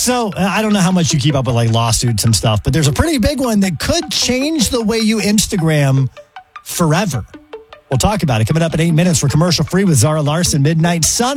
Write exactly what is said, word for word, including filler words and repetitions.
So uh, I don't know how much you keep up with like lawsuits and stuff, but there's a pretty big one that could change the way you Instagram forever. We'll talk about it coming up in eight minutes for Commercial Free with Zara Larson, Midnight Sun.